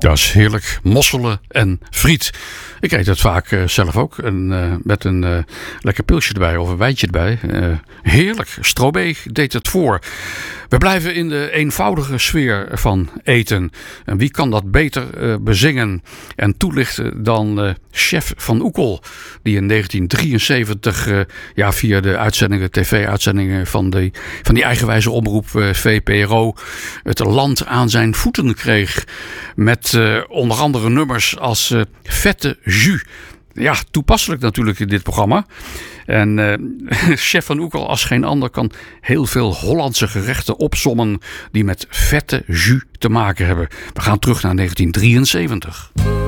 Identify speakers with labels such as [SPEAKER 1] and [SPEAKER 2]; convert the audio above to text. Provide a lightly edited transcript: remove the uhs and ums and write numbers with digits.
[SPEAKER 1] Lucas, heerlijk mosselen en friet. Ik eet het vaak zelf ook. Met een lekker pilsje erbij of een wijntje erbij. Heerlijk. Strobé deed het voor. We blijven in de eenvoudige sfeer van eten. En wie kan dat beter bezingen en toelichten dan chef Van Oekel. Die in 1973 via de tv-uitzendingen van die eigenwijze omroep VPRO het land aan zijn voeten kreeg. Met onder andere nummers als Vette Jus. Ja, toepasselijk natuurlijk in dit programma. En chef Van Oekel als geen ander kan heel veel Hollandse gerechten opsommen die met vette jus te maken hebben. We gaan terug naar 1973.